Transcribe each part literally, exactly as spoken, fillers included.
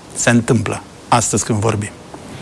Se întâmplă astăzi când vorbim.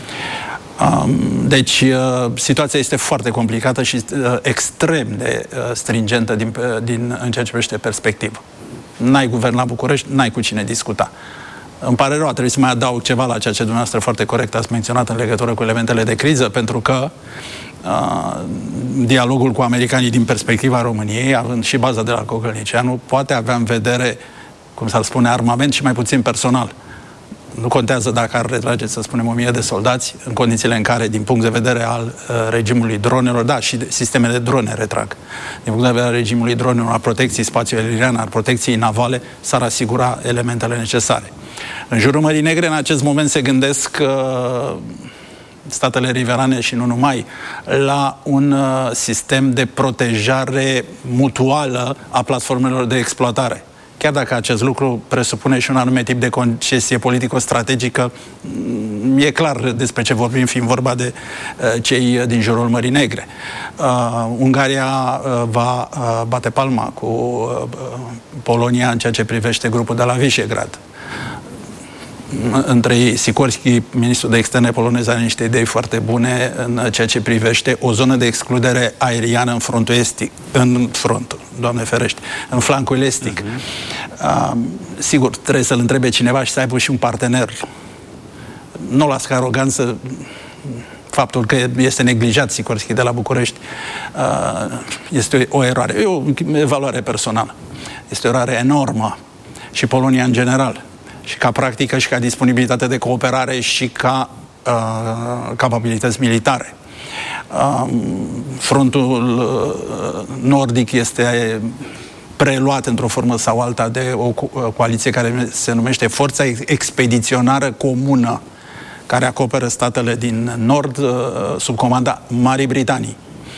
Deci, situația este foarte complicată și extrem de stringentă din, din, în ceea ce privește perspectivă. N-ai guvern la București, n-ai cu cine discuta. Îmi pare rău, trebuie să mai adaug ceva la ceea ce dumneavoastră foarte corect ați menționat în legătură cu elementele de criză, pentru că uh, dialogul cu americanii din perspectiva României, având și baza de la Cogălnicianu, poate avea în vedere, cum s-ar spune, armament și mai puțin personal. Nu contează dacă ar retrage, să spunem, o mie de soldați, în condițiile în care, din punct de vedere al uh, regimului dronelor, da, și sistemele de drone retrag, din punct de vedere al regimului dronelor, al protecției spațiului aerian, al protecției navale, s-ar asigura elementele necesare. În jurul Mării Negre, în acest moment, se gândesc uh, statele riverane și nu numai, la un uh, sistem de protejare mutuală a platformelor de exploatare. Chiar dacă acest lucru presupune și un anume tip de concesie politico-strategică, e clar despre ce vorbim, fiind vorba de uh, cei din jurul Mării Negre. Uh, Ungaria uh, va uh, bate palma cu uh, Polonia în ceea ce privește grupul de la Visegrad. Între ei, Sikorski, ministrul de externe polonez, are niște idei foarte bune în ceea ce privește o zonă de excludere aeriană în frontul estic, în frontul, Doamne ferește, în flancul estic. Uh-huh. Uh, sigur, trebuie să-l întrebe cineva și să aibă și un partener. Nu las ca aroganță faptul că este neglijat Sikorski de la București. Uh, este o eroare, e o evaluare personală. Este o eroare enormă și Polonia în general. Și ca practică și ca disponibilitate de cooperare și ca uh, capabilități militare. Uh, frontul uh, nordic este preluat într-o formă sau alta de o co- coaliție care se numește Forța Expediționară Comună, care acoperă statele din nord uh, sub comanda Marii Britanii.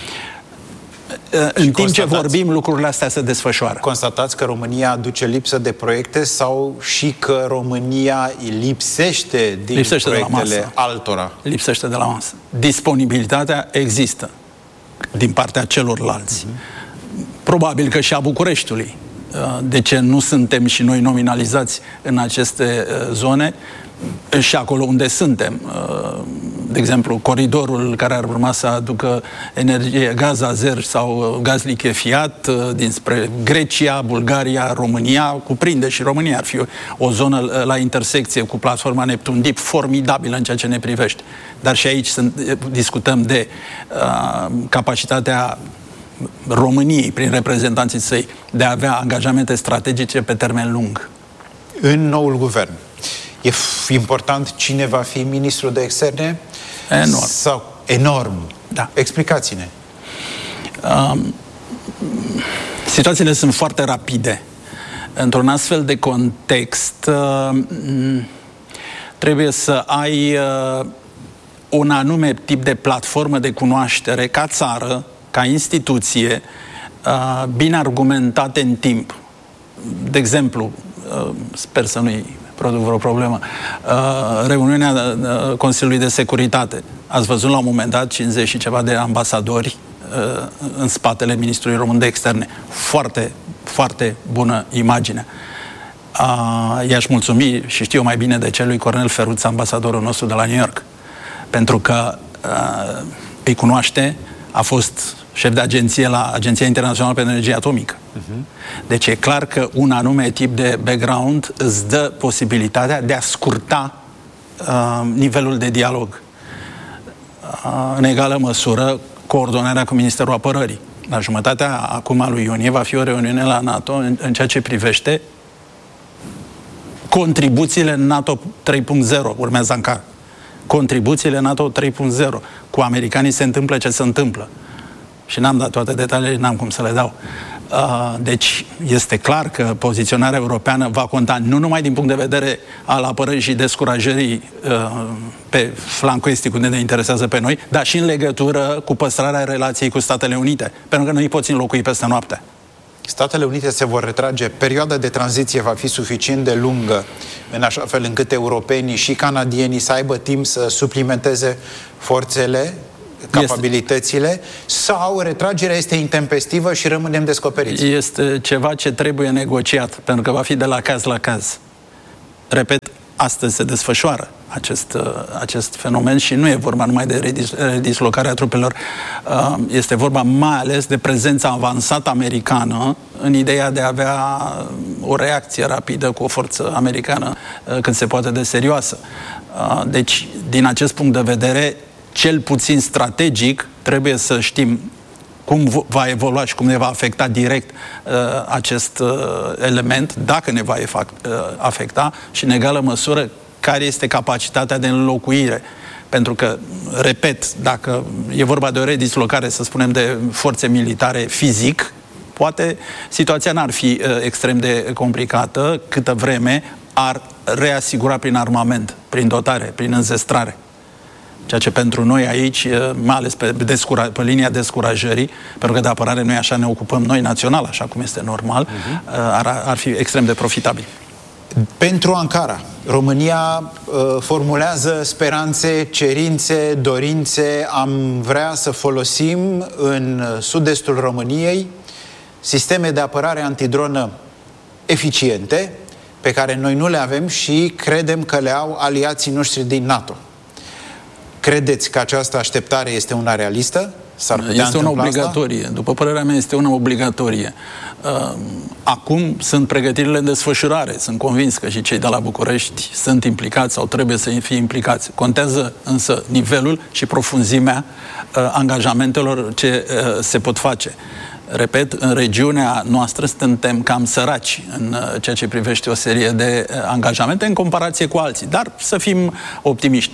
În timp ce vorbim, lucrurile astea se desfășoară. Constatați că România aduce lipsă de proiecte sau și că România lipsește din lipsește proiectele de la altora? Lipsește de la masă. Disponibilitatea există din partea celorlalți. Uh-huh. Probabil că și a Bucureștiului. De ce nu suntem și noi nominalizați în aceste zone și acolo unde suntem? De exemplu, coridorul care ar urma să aducă energie, gaz azer sau gaz lichefiat dinspre Grecia, Bulgaria, România, cuprinde și România, ar fi o, o zonă la intersecție cu platforma Neptun Deep formidabilă în ceea ce ne privește. Dar și aici sunt, discutăm de uh, capacitatea României, prin reprezentanții săi, de a avea angajamente strategice pe termen lung. În noul guvern e important cine va fi ministrul de externe? Enorm. Sau enorm? Da. Explicați-ne. Um, situațiile sunt foarte rapide. Într-un astfel de context uh, trebuie să ai uh, un anume tip de platformă de cunoaștere ca țară, ca instituție, uh, bine argumentate în timp. De exemplu, uh, sper să nu-i produc vreo problemă, uh, reuniunea uh, Consiliului de Securitate. Ați văzut la un moment dat cincizeci și ceva de ambasadori uh, în spatele Ministrului Român de Externe. Foarte, foarte bună imagine. Uh, i-aș mulțumi și știu mai bine de ce lui Cornel Feruț, ambasadorul nostru de la New York. Pentru că uh, îi cunoaște, a fost șef de agenție la Agenția Internațională pentru Energie Atomică. Uh-huh. Deci e clar că un anume tip de background îți dă posibilitatea de a scurta uh, nivelul de dialog. Uh, în egală măsură, coordonarea cu Ministerul Apărării. La jumătatea acum a lui iunie va fi o reuniune la NATO în, în ceea ce privește contribuțiile NATO trei punct zero, urmează Ankara. Contribuțiile NATO trei punct zero. Cu americanii se întâmplă ce se întâmplă. Și n-am dat toate detaliile, n-am cum să le dau. Uh, deci este clar că poziționarea europeană va conta nu numai din punct de vedere al apărării și descurajării uh, pe flancul estic, unde ne interesează pe noi, dar și în legătură cu păstrarea relației cu Statele Unite, pentru că nu îi poți înlocui peste noapte. Statele Unite se vor retrage, perioada de tranziție va fi suficient de lungă, în așa fel încât europenii și canadienii să aibă timp să suplimenteze forțele, capabilitățile, este. Sau retragerea este intempestivă și rămânem descoperiți? Este ceva ce trebuie negociat, pentru că va fi de la caz la caz. Repet, astăzi se desfășoară acest, acest fenomen și nu e vorba numai de redis, redislocarea trupelor, este vorba mai ales de prezența avansată americană în ideea de a avea o reacție rapidă cu o forță americană cât se poate de serioasă. Deci, din acest punct de vedere, cel puțin strategic, trebuie să știm cum va evolua și cum ne va afecta direct uh, acest uh, element, dacă ne va uh, afecta și în egală măsură care este capacitatea de înlocuire. Pentru că, repet, dacă e vorba de o redislocare, să spunem, de forțe militare fizic, poate situația n-ar fi uh, extrem de complicată câtă vreme ar reasigura prin armament, prin dotare, prin înzestrare. Ceea ce pentru noi aici, mai ales pe, descura, pe linia descurajării, pentru că de apărare noi așa ne ocupăm noi național, așa cum este normal, uh-huh. ar, ar fi extrem de profitabil. Pentru Ankara, România uh, formulează speranțe, cerințe, dorințe. Am vrea să folosim în sud-estul României sisteme de apărare antidronă eficiente, pe care noi nu le avem și credem că le au aliații noștri din NATO. Credeți că această așteptare este una realistă? Este una obligatorie. Asta? După părerea mea, este una obligatorie. Acum sunt pregătirile în desfășurare. Sunt convins că și cei de la București sunt implicați sau trebuie să fie implicați. Contează însă nivelul și profunzimea angajamentelor ce se pot face. Repet, în regiunea noastră suntem cam săraci în ceea ce privește o serie de angajamente în comparație cu alții. Dar să fim optimiști.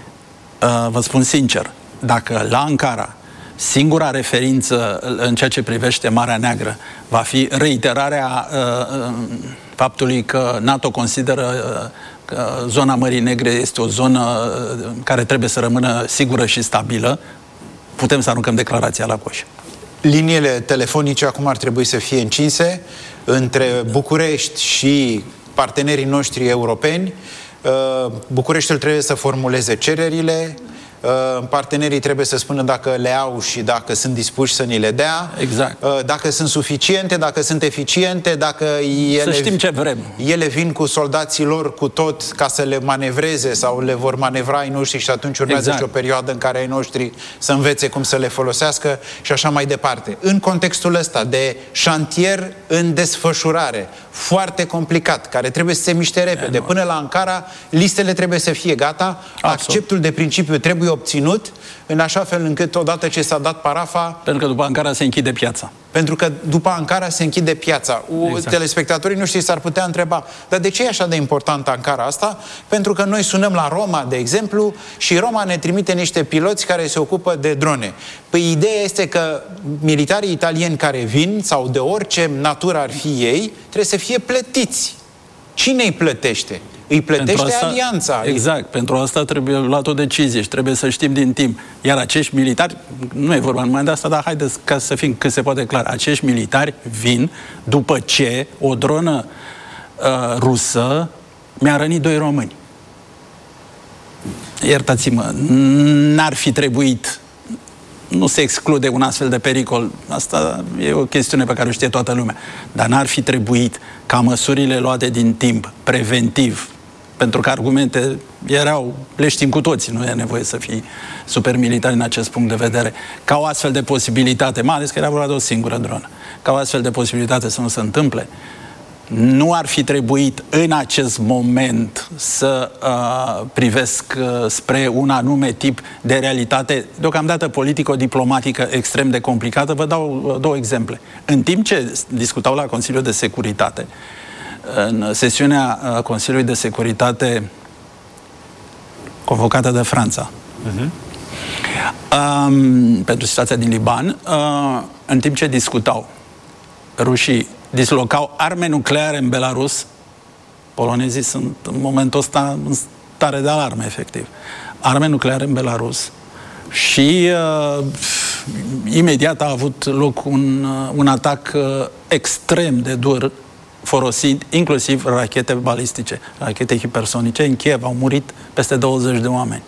Vă spun sincer, dacă la Ankara singura referință în ceea ce privește Marea Neagră va fi reiterarea uh, faptului că NATO consideră uh, că zona Mării Negre este o zonă uh, care trebuie să rămână sigură și stabilă, putem să aruncăm declarația la coș. Liniile telefonice acum ar trebui să fie încinse între București și partenerii noștri europeni. Bucureștiul trebuie să formuleze cererile, partenerii trebuie să spună dacă le au și dacă sunt dispuși să ni le dea, exact. Dacă sunt suficiente, dacă sunt eficiente, dacă ele, să știm ce vrem. Ele vin cu soldații lor cu tot ca să le manevreze sau le vor manevra ai noștri și atunci urmează exact. Și o perioadă în care ai noștri să învețe cum să le folosească și așa mai departe. În contextul ăsta de șantier în desfășurare, foarte complicat, care trebuie să se miște repede. Până la Ankara, listele trebuie să fie gata, absolut. Acceptul de principiu trebuie obținut, în așa fel încât odată ce s-a dat parafa... Pentru că după Ankara se închide piața. Pentru că după Ankara se închide piața. Exact. Telespectatorii noștri s-ar putea întreba, dar de ce e așa de importantă Ankara asta? Pentru că noi sunăm la Roma, de exemplu, și Roma ne trimite niște piloți care se ocupă de drone. Păi ideea este că militarii italieni care vin, sau de orice natură ar fi ei, trebuie să fie plătiți. Cine îi plătește? Îi plătește asta, alianța. Exact. Pentru asta trebuie luat o decizie și trebuie să știm din timp. Iar acești militari, nu e vorba numai de asta, dar haideți ca să fim cât se poate clar, acești militari vin după ce o dronă uh, rusă mi-a rănit doi români. Iertați-mă, n-ar fi trebuit, nu se exclude un astfel de pericol, asta e o chestiune pe care o știe toată lumea, dar n-ar fi trebuit ca măsurile luate din timp, preventiv, pentru că argumente erau, le știm cu toții, nu e nevoie să fii super militar în acest punct de vedere, ca o astfel de posibilitate, mai ales că era vorba de o singură dronă, ca o astfel de posibilitate să nu se întâmple. Nu ar fi trebuit în acest moment să uh, privesc uh, spre un anume tip de realitate, deocamdată politico-diplomatică extrem de complicată. Vă dau uh, două exemple. În timp ce discutau la Consiliul de Securitate, în sesiunea uh, Consiliului de Securitate convocată de Franța, uh-huh. um, pentru situația din Liban, uh, în timp ce discutau, rușii dislocau arme nucleare în Belarus. Polonezii sunt în momentul ăsta în stare de alarmă, efectiv. Arme nucleare în Belarus. Și uh, imediat a avut loc un, uh, un atac uh, extrem de dur, folosind inclusiv rachete balistice, rachete hipersonice. În Kiev au murit peste douăzeci de oameni.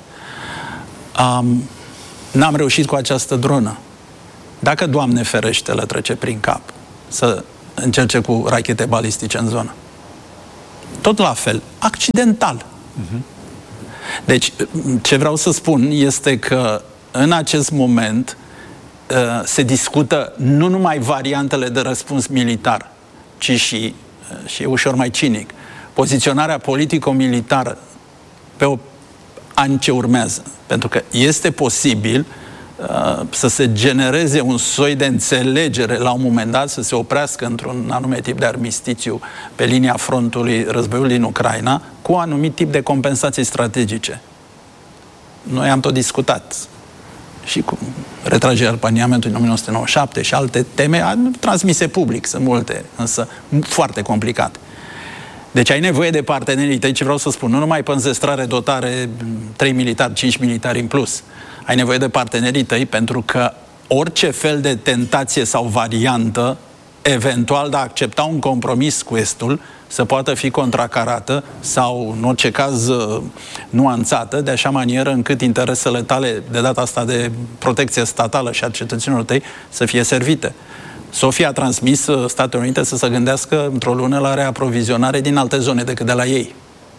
Um, n-am reușit cu această dronă. Dacă, Doamne ferește, le trece prin cap să încerce cu rachete balistice în zonă. tot la fel, accidental. Uh-huh. Deci, ce vreau să spun este că în acest moment se discută nu numai variantele de răspuns militar, ci și, și e ușor mai cinic, poziționarea politico-militară pe o ani ce urmează. Pentru că este posibil uh, să se genereze un soi de înțelegere la un moment dat, să se oprească într-un anume tip de armistițiu pe linia frontului războiului din Ucraina, cu un anumit tip de compensații strategice. Noi am tot discutat și cu retragerea alpaniamentului în o mie nouă sute nouăzeci și șapte și alte teme transmise public, sunt multe, însă foarte complicate. Deci ai nevoie de partenerii tăi, ce vreau să spun, nu numai pe înzestrare, dotare, trei militari, cinci militari în plus. Ai nevoie de partenerii tăi pentru că orice fel de tentație sau variantă, eventual de a accepta un compromis cu Estul, să poată fi contracarată sau, în orice caz, nuanțată, de așa manieră încât interesele tale, de data asta de protecție statală și a cetățenilor tăi, să fie servite. Sofia a transmis Statele Unite să se gândească într-o lună la reaprovizionare din alte zone decât de la ei.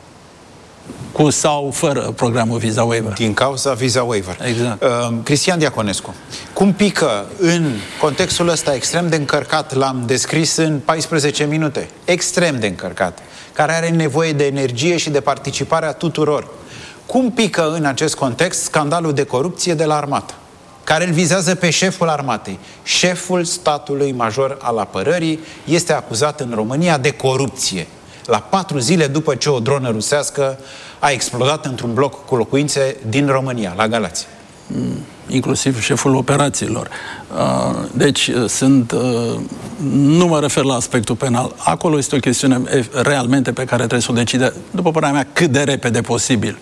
Cu sau fără programul Visa Waiver. Din cauza Visa Waiver. Exact. Uh, Cristian Diaconescu, cum pică în contextul ăsta extrem de încărcat, l-am descris în paisprezece minute, extrem de încărcat, care are nevoie de energie și de participarea tuturor. Cum pică în acest context scandalul de corupție de la armată, care îl vizează pe șeful armatei? Șeful statului major al apărării este acuzat în România de corupție. La patru zile după ce o dronă rusească a explodat într-un bloc cu locuințe din România, la Galați. Inclusiv șeful operațiilor. Deci, sunt... Nu mă refer la aspectul penal. Acolo este o chestiune realmente pe care trebuie să o decide, după părerea mea, cât de repede posibil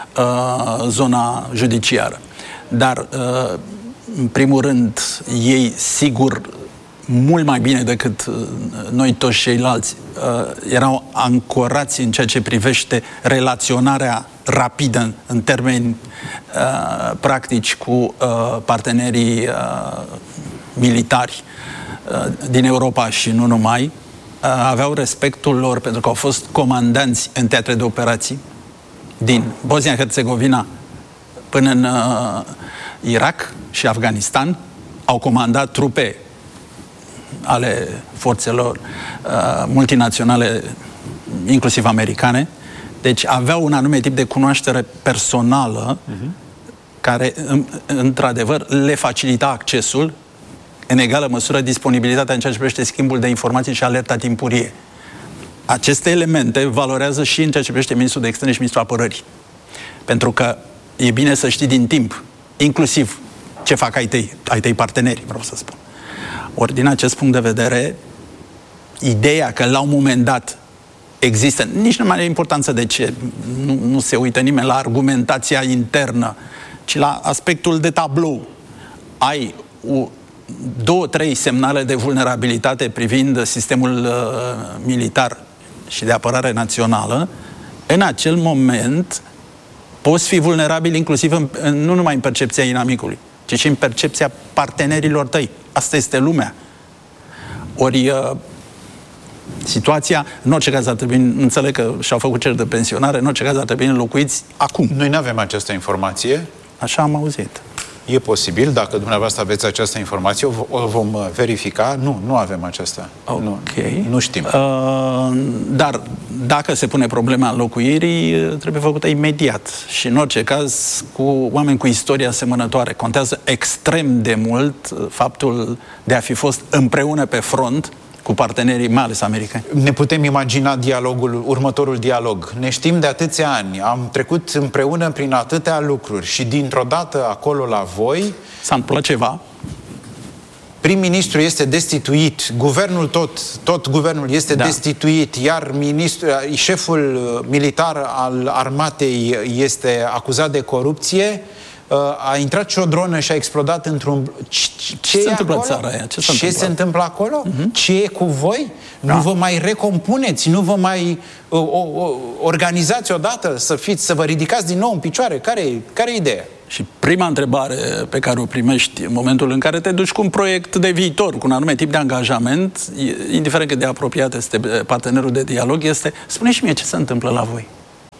zona judiciară. Dar, în primul rând, ei, sigur, mult mai bine decât noi toți ceilalți, erau ancorați în ceea ce privește relaționarea rapidă în termeni practici cu partenerii militari din Europa și nu numai. Aveau respectul lor pentru că au fost comandanți în teatre de operații din Bosnia-Herzegovina până în uh, Irak și Afganistan, au comandat trupe ale forțelor uh, multinaționale, inclusiv americane. Deci aveau un anume tip de cunoaștere personală uh-huh. care, într-adevăr, le facilita accesul, în egală măsură disponibilitatea în ceea ce privește schimbul de informații și alerta timpurie. Aceste elemente valorează și în ceea ce privește ministrul de externe și ministrul apărării. Pentru că e bine să știi din timp, inclusiv ce fac ai tăi, ai tăi parteneri, vreau să spun. Ori, din acest punct de vedere, ideea că la un moment dat există, nici nu mai are importanță de ce, nu, nu se uită nimeni la argumentația internă, ci la aspectul de tablou. Ai o, două, trei semnale de vulnerabilitate privind sistemul uh, militar și de apărare națională, în acel moment poți fi vulnerabil inclusiv în, în, nu numai în percepția inamicului, ci și în percepția partenerilor tăi. Asta este lumea. Ori uh, situația, în orice caz ar trebui, înțeleg că și-au făcut cer de pensionare, în orice caz ar trebui înlocuiți acum. Noi nu avem această informație. Așa am auzit. E posibil, dacă dumneavoastră aveți această informație, o vom verifica. Nu, nu avem aceasta. Ok. Nu, nu știm. Uh, dar dacă se pune problema înlocuirii, trebuie făcută imediat. Și în orice caz, cu oameni cu istorie asemănătoare. Contează extrem de mult faptul de a fi fost împreună pe front cu partenerii, mai ales americani. Ne putem imagina dialogul, următorul dialog. Ne știm de atâția ani, am trecut împreună prin atâtea lucruri și dintr-o dată acolo la voi s-a întâmplat ceva. Prim-ministru este destituit, guvernul tot, tot guvernul este da. destituit, iar ministru, șeful militar al armatei este acuzat de corupție. A intrat și o dronă și a explodat într-un... Ce, ce se întâmplă în țara aia? Ce, ce se întâmplă acolo? Uh-huh. Ce e cu voi? Da. Nu vă mai recompuneți? Nu vă mai o, o, organizați odată să fiți, să vă ridicați din nou în picioare? Care, care e ideea? Și prima întrebare pe care o primești în momentul în care te duci cu un proiect de viitor, cu un anume tip de angajament, indiferent cât de apropiat este partenerul de dialog, este: spune și mie ce se întâmplă la voi.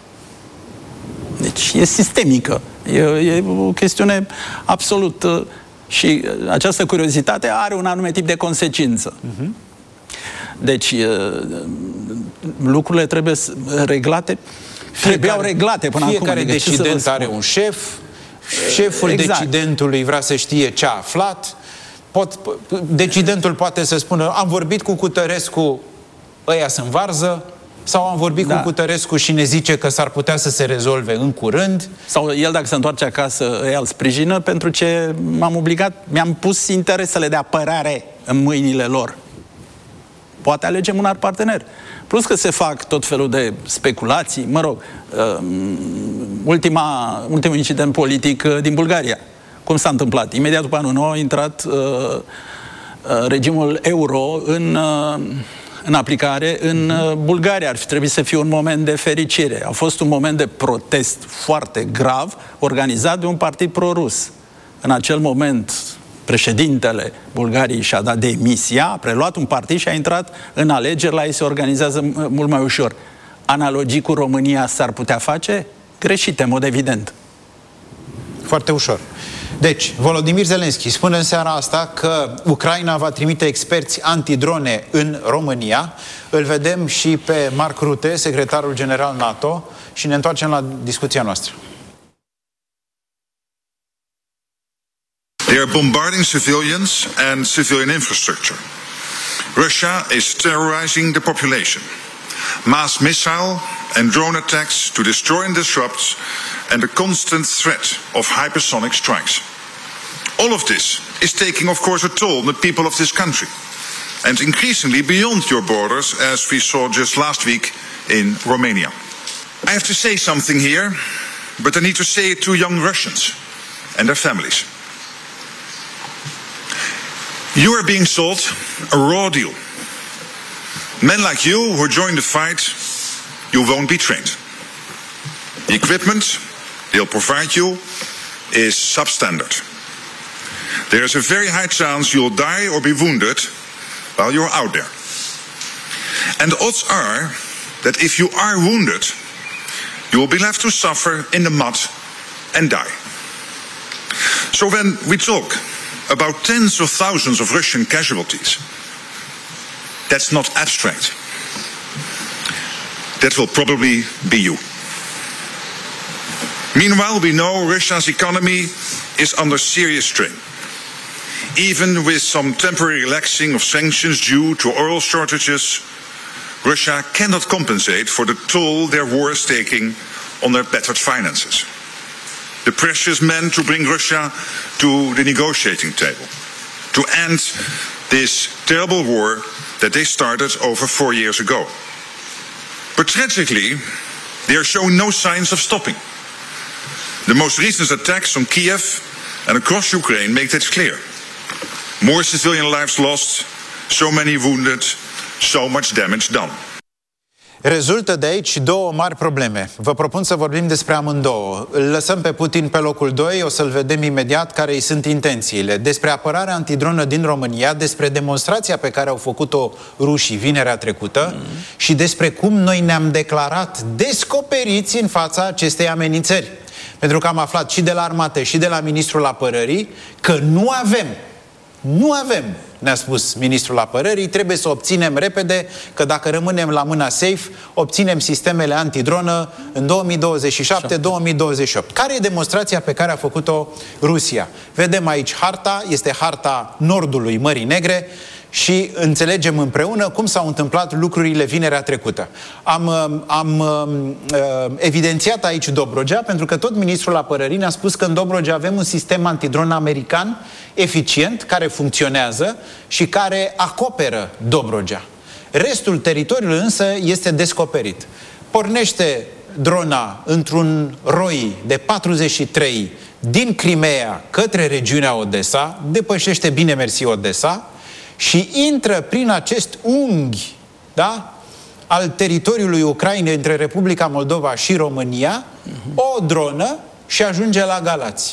Deci e sistemică. E, e o chestiune absolut... Și această curiozitate are un anume tip de consecință. Uh-huh. Deci lucrurile trebuie reglate. Fiecare, Trebuiau reglate până fiecare acum. Fiecare decident are un șef. Șeful exact. decidentului vrea să știe ce a aflat. Pot, decidentul poate să spună: am vorbit cu Cutărescu, ăia sunt varză. Sau am vorbit da. cu Cutărescu și ne zice că s-ar putea să se rezolve în curând. Sau el, dacă se întoarce acasă, îi îl sprijină pentru ce m-am obligat, mi-am pus interesele de apărare în mâinile lor. Poate alegem un alt partener. Plus că se fac tot felul de speculații. Mă rog, ultima, ultimul incident politic din Bulgaria. Cum s-a întâmplat? Imediat după anul nou a intrat uh, uh, regimul euro în... Uh, în aplicare în Bulgaria. Ar fi trebuit să fie un moment de fericire. A fost un moment de protest foarte grav, organizat de un partid pro-rus. În acel moment, președintele Bulgariei și-a dat demisia, a preluat un partid și a intrat în alegeri. La ei se organizează mult mai ușor. Analogii cu România s-ar putea face? Greșite, în mod evident. Foarte ușor. Deci, Volodymyr Zelensky spune în seara asta că Ucraina va trimite experți antidrone în România. Îl vedem și pe Mark Rutte, secretarul general NATO, și ne întoarcem la discuția noastră. They are bombarding civilians and civilian infrastructure. Russia is terrorizing the population. Mass missile and drone attacks to destroy and disrupt, and the constant threat of hypersonic strikes. All of this is taking, of course, a toll on the people of this country, and increasingly beyond your borders, as we saw just last week in Romania. I have to say something here, but I need to say it to young Russians and their families. You are being sold a raw deal. Men like you who join the fight, you won't be trained. The equipment they'll provide you is substandard. There is a very high chance you'll die or be wounded while you're out there. And the odds are that if you are wounded, you will be left to suffer in the mud and die. So when we talk about tens of thousands of Russian casualties, that's not abstract. That will probably be you. Meanwhile, we know Russia's economy is under serious strain. Even with some temporary relaxing of sanctions due to oil shortages, Russia cannot compensate for the toll their war is taking on their battered finances. The pressures meant to bring Russia to the negotiating table, to end this terrible war that they started over four years ago. But tragically, they are showing no signs of stopping. The most recent attacks on Kiev and across Ukraine make that clear. More civilian lives lost, so many wounded, so much damage done. Rezultă de aici două mari probleme. Vă propun să vorbim despre amândouă. Îl lăsăm pe Putin pe locul doi, o să-l vedem imediat care îi sunt intențiile. Despre apărarea antidronă din România, despre demonstrația pe care au făcut-o rușii vinerea trecută mm. și despre cum noi ne-am declarat descoperiți în fața acestei amenințări. Pentru că am aflat și de la armată și de la ministrul apărării că nu avem, nu avem, ne-a spus ministrul apărării, trebuie să obținem repede, că dacă rămânem la mâna safe, obținem sistemele antidronă în două mii douăzeci și șapte două mii douăzeci și opt. Care e demonstrația pe care a făcut-o Rusia? Vedem aici harta, este harta nordului Mării Negre și înțelegem împreună cum s-au întâmplat lucrurile vinerea trecută. Am, am uh, evidențiat aici Dobrogea, pentru că tot ministrul apărării ne-a spus că în Dobrogea avem un sistem antidron american eficient, care funcționează și care acoperă Dobrogea. Restul teritoriului însă este descoperit. Pornește drona într-un roi de patruzeci și trei din Crimea către regiunea Odessa, depășește bine mersi Odessa, și intră prin acest unghi, da, al teritoriului Ucrainei între Republica Moldova și România, uh-huh. o dronă și ajunge la Galați.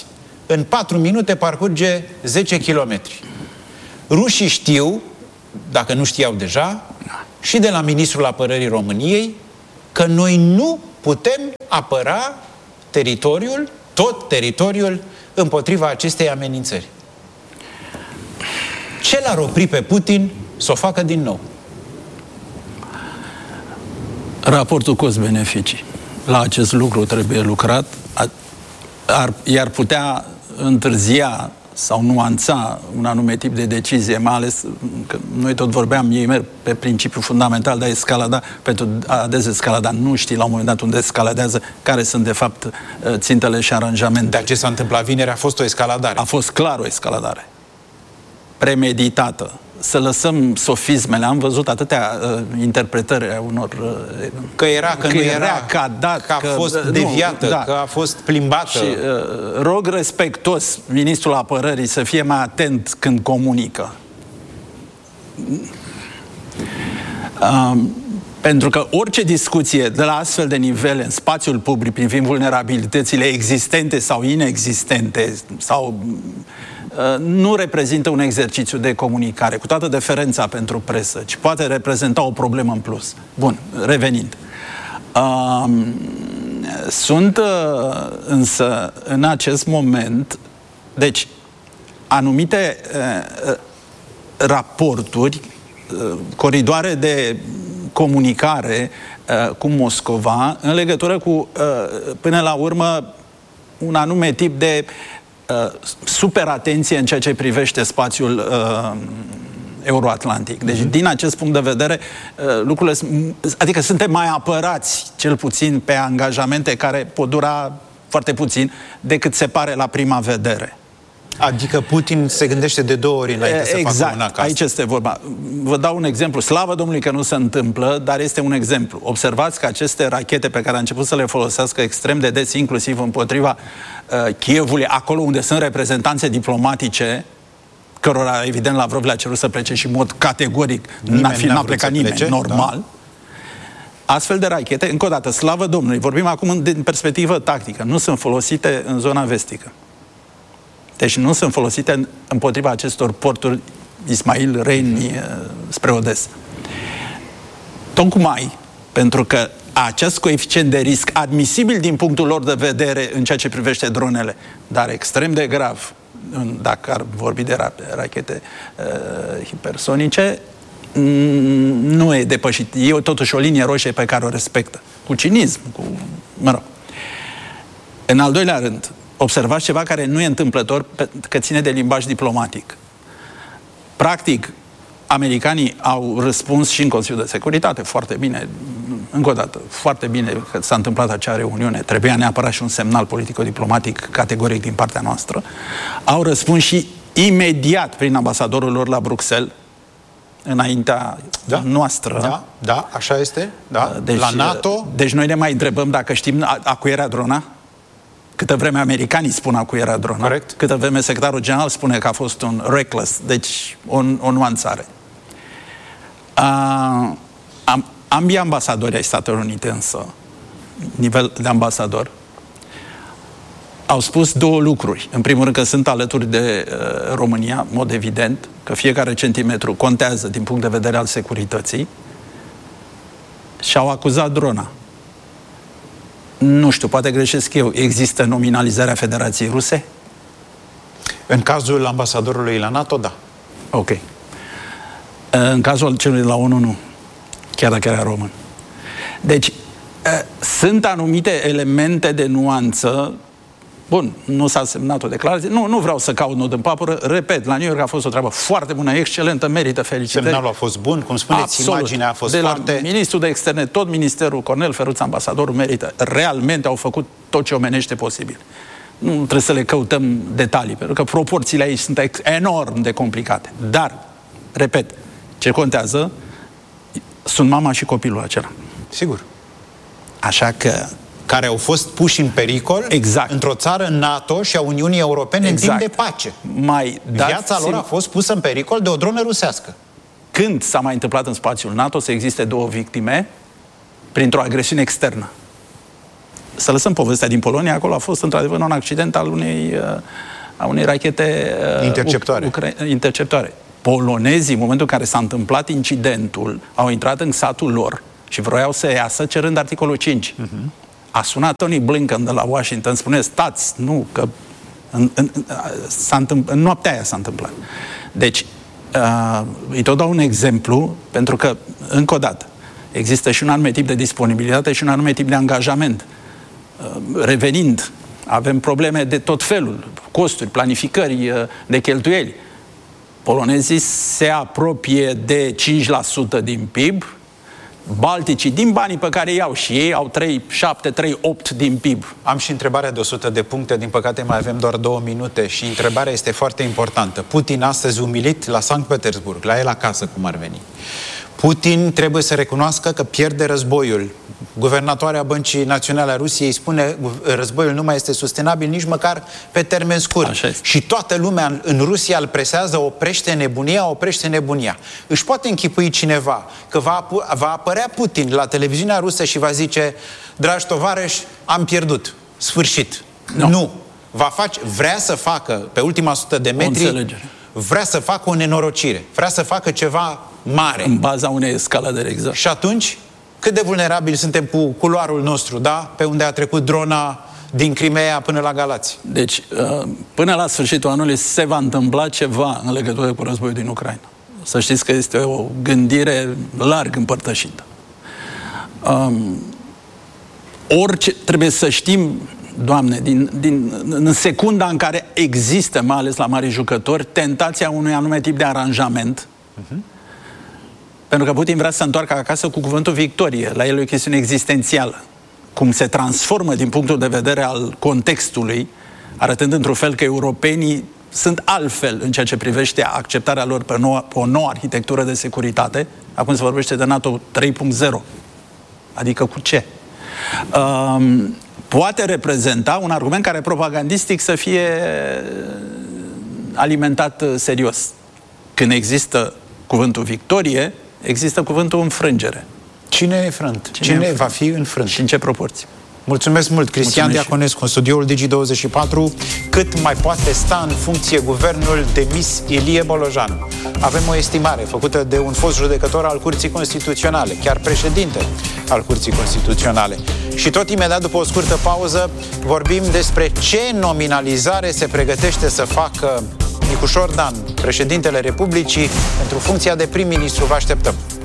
în patru minute parcurge zece kilometri. Rușii știu, dacă nu știau deja, și de la Ministrul Apărării României, că noi nu putem apăra teritoriul, tot teritoriul, împotriva acestei amenințări. Ce l-ar opri pe Putin să o facă din nou? Raportul cost-beneficii. La acest lucru trebuie lucrat. Ar, i-ar putea întârzia sau nuanța un anume tip de decizie, mai ales că noi tot vorbeam, ei merg pe principiul fundamental de a escalada, pentru a dezescalada. Nu știi la un moment dat unde escaladează, care sunt de fapt țintele și aranjamentele. Dar ce s-a întâmplat vineri a fost o escaladare. A fost clar o escaladare. Premeditată. Să lăsăm sofismele. Am văzut atâtea uh, interpretări a unor... Uh, că era, că, că nu era, că a dat, că a că, fost deviată, nu, da. Că a fost plimbată. Și uh, rog respectos Ministrul Apărării să fie mai atent când comunică. Uh, pentru că orice discuție de la astfel de nivele în spațiul public privind vulnerabilitățile existente sau inexistente sau... nu reprezintă un exercițiu de comunicare, cu toată deferența pentru presă, ci poate reprezenta o problemă în plus. Bun, revenind. Uh, sunt uh, însă în acest moment, deci, anumite uh, raporturi, uh, coridoare de comunicare uh, cu Moscova în legătură cu, uh, până la urmă, un anume tip de Uh, super atenție în ceea ce privește spațiul uh, euroatlantic. Deci, mm-hmm. din acest punct de vedere, uh, lucrurile, adică suntem mai apărați, cel puțin, pe angajamente care pot dura foarte puțin, decât se pare la prima vedere. Adică Putin se gândește de două ori înainte exact, să facă una acasă. Aici este vorba. Vă dau un exemplu. Slavă Domnului că nu se întâmplă, dar este un exemplu. Observați că aceste rachete pe care a început să le folosească extrem de des, inclusiv împotriva uh, Kievului, acolo unde sunt reprezentanțe diplomatice, cărora, evident, Lavrov le-a cerut să plece și în mod categoric n-a, fi, n-a plecat nimeni, plece, normal. Da. Astfel de rachete, încă o dată, slavă Domnului, vorbim acum din perspectivă tactică, nu sunt folosite în zona vestică. Deci nu sunt folosite împotriva acestor porturi Ismail, Reni, spre Odessa. Tocmai pentru că acest coeficient de risc admisibil din punctul lor de vedere în ceea ce privește dronele, dar extrem de grav, dacă ar vorbi de rachete uh, hipersonice, nu e depășit. E totuși o linie roșie pe care o respectă. Cu cinism, cu... mă rog. În al doilea rând, observați ceva care nu e întâmplător, că ține de limbaj diplomatic. Practic, americanii au răspuns și în Consiliul de Securitate foarte bine, încă o dată, foarte bine că s-a întâmplat acea reuniune, trebuia neapărat și un semnal politico-diplomatic categoric din partea noastră. Au răspuns și imediat prin ambasadorul lor la Bruxelles, înaintea da, noastră. Da, da, așa este. Da. Deci, la NATO. Deci noi ne mai întrebăm dacă știm a, a cui era drona. Câtă vreme americanii spun a cui era drona. Corect. Câtă vreme secretarul general spune că a fost un reckless. Deci o, o nuanțare. A, am, ambii ambasadori ai Statelor Unite însă, nivel de ambasador, au spus două lucruri. În primul rând că sunt alături de uh, România, în mod evident, că fiecare centimetru contează din punct de vedere al securității, și au acuzat drona. Nu știu, poate greșesc eu. Există nominalizarea Federației Ruse? În cazul ambasadorului la NATO, da. Ok. În cazul celui de la ONU, nu. Chiar dacă era român. Deci, sunt anumite elemente de nuanță. Bun, nu s-a semnat o declarație. Nu, nu vreau să caut nod în papură. Repet, la New York a fost o treabă foarte bună, excelentă, merită felicitări. Semnalul a fost bun, cum spuneți, absolut. Imaginea a fost de foarte... la ministrul de externe, tot ministerul, Cornel Feruț, ambasadorul, merită. Realmente au făcut tot ce omenește posibil. Nu trebuie să le căutăm detalii, pentru că proporțiile aici sunt enorm de complicate. Dar, repet, ce contează sunt mama și copilul acela. Sigur. Așa că care au fost puși în pericol exact. într-o țară NATO și a Uniunii Europene exact. în timp de pace. Mai Viața lor a fost pusă în pericol de o dronă rusească. Când s-a mai întâmplat în spațiul NATO să existe două victime printr-o agresiune externă? Să lăsăm povestea din Polonia, acolo a fost într-adevăr un accident al unei uh, a unei rachete uh, interceptoare. Ucra- interceptoare. Polonezii, în momentul în care s-a întâmplat incidentul, au intrat în satul lor și vroiau să iasă cerând articolul cinci. Uh-huh. A sunat Tony Blinken de la Washington, spune, stați, nu, că în, în, s-a întâmpl- în noaptea aia s-a întâmplat. Deci, uh, îi tot dau un exemplu, pentru că, încă o dată, există și un anume tip de disponibilitate și un anume tip de angajament. Uh, revenind, avem probleme de tot felul, costuri, planificări, uh, de cheltuieli. Polonezii se apropie de cinci la sută din P I B, balticii, din banii pe care iau și ei, au trei virgulă șapte trei opt din P I B. Am și întrebarea de o sută de puncte, din păcate mai avem doar două minute și întrebarea este foarte importantă. Putin astăzi umilit la Sankt Petersburg, la el acasă, cum ar veni. Putin trebuie să recunoască că pierde războiul. Guvernatoarea Băncii Naționale a Rusiei spune că războiul nu mai este sustenabil nici măcar pe termen scurt. Și toată lumea în Rusia îl presează, oprește nebunia, oprește nebunia. Își poate închipui cineva că va, va apărea Putin la televiziunea rusă și va zice: dragi tovarăși, am pierdut. Sfârșit. No. Nu. Va face, vrea să facă pe ultima sută de metri, vrea să facă o nenorocire. Vrea să facă ceva mare. În baza unei escaladări, exact. Și atunci, cât de vulnerabili suntem cu culoarul nostru, da? Pe unde a trecut drona din Crimea până la Galați. Deci, până la sfârșitul anului se va întâmpla ceva în legătură cu războiul din Ucraina. Să știți că este o gândire larg împărtășită. Um, orice, trebuie să știm, Doamne, din, din, în secunda în care există, mai ales la mari jucători, tentația unui anume tip de aranjament, uh-huh. pentru că Putin vrea să se întoarcă acasă cu cuvântul victorie. La el e o chestiune existențială. Cum se transformă din punctul de vedere al contextului, arătând într-un fel că europenii sunt altfel în ceea ce privește acceptarea lor pe, nouă, pe o nouă arhitectură de securitate. Acum se vorbește de NATO trei punct zero. Adică cu ce? Um, poate reprezenta un argument care propagandistic să fie alimentat serios. Când există cuvântul victorie, există cuvântul înfrângere. Cine e frânt? Cine, Cine va fi înfrânt? Și în ce proporții? Mulțumesc mult, Cristian Mulțumesc Diaconescu, în studioul Digi douăzeci și patru. Cât mai poate sta în funcție guvernul demis Ilie Bolojan? Avem o estimare făcută de un fost judecător al Curții Constituționale, chiar președinte al Curții Constituționale. Și tot imediat după o scurtă pauză vorbim despre ce nominalizare se pregătește să facă Nicușor Dan, președintele Republicii, pentru funcția de prim-ministru. Vă așteptăm!